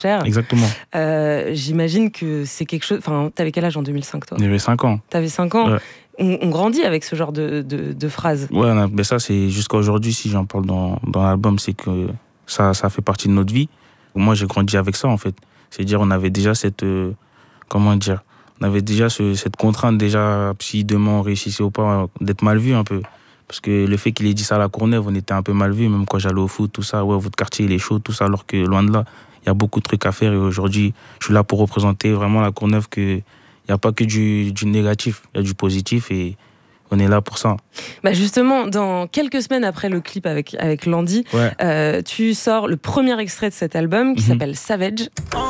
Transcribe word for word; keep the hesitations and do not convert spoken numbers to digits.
Exactement. Euh, j'imagine que c'est quelque chose... Enfin, t'avais quel âge en deux mille cinq, toi ? J'avais cinq ans. T'avais cinq ans. Ouais. On, on grandit avec ce genre de, de, de phrases. Ouais, mais ça, c'est jusqu'à aujourd'hui, si j'en parle dans, dans l'album, c'est que ça, ça fait partie de notre vie. Moi, j'ai grandi avec ça, en fait. C'est-à-dire, on avait déjà cette... Euh, comment dire ? On avait déjà ce, cette contrainte, déjà, si demain on réussissait ou pas, d'être mal vu un peu. Parce que le fait qu'il ait dit ça à La Courneuve, on était un peu mal vu, même quand j'allais au foot, tout ça. Ouais, votre quartier, il est chaud, tout ça, alors que loin de là, il y a beaucoup de trucs à faire. Et aujourd'hui, je suis là pour représenter vraiment La Courneuve, qu'il n'y a pas que du, du négatif, il y a du positif et on est là pour ça. Bah justement, dans quelques semaines après le clip avec, avec Landy, ouais. euh, tu sors le premier extrait de cet album qui mmh. s'appelle Savage.